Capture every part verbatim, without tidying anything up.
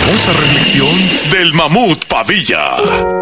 hermosa reflexión del Mamut Padilla.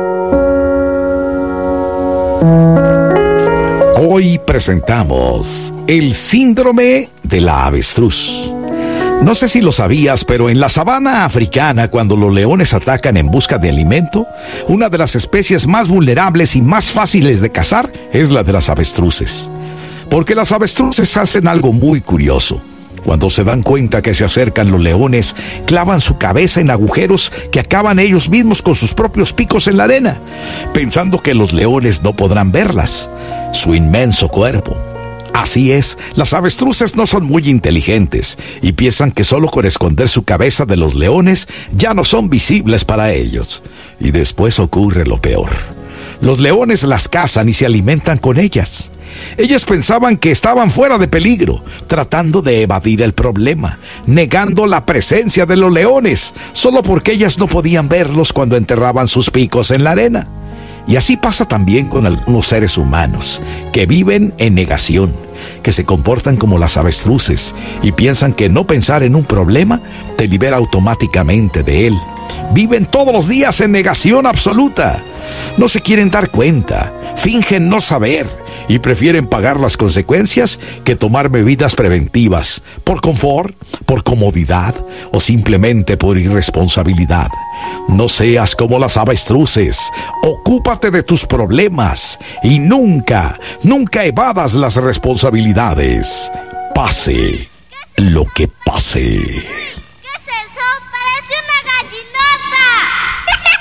Hoy presentamos el síndrome de la avestruz. No sé si lo sabías, pero en la sabana africana, cuando los leones atacan en busca de alimento, una de las especies más vulnerables y más fáciles de cazar es la de las avestruces. Porque las avestruces hacen algo muy curioso. Cuando se dan cuenta que se acercan los leones, clavan su cabeza en agujeros que acaban ellos mismos con sus propios picos en la arena, pensando que los leones no podrán verlas, su inmenso cuerpo. Así es, las avestruces no son muy inteligentes y piensan que solo con esconder su cabeza de los leones ya no son visibles para ellos. Y después ocurre lo peor. Los leones las cazan y se alimentan con ellas. Ellas pensaban que estaban fuera de peligro, tratando de evadir el problema, negando la presencia de los leones, solo porque ellas no podían verlos cuando enterraban sus picos en la arena. Y así pasa también con algunos seres humanos, que viven en negación, que se comportan como las avestruces y piensan que no pensar en un problema te libera automáticamente de él. Viven todos los días en negación absoluta. No se quieren dar cuenta, fingen no saber y prefieren pagar las consecuencias que tomar medidas preventivas, por confort, por comodidad o simplemente por irresponsabilidad. No seas como las avestruces, ocúpate de tus problemas y nunca, nunca evadas las responsabilidades, pase lo que pase.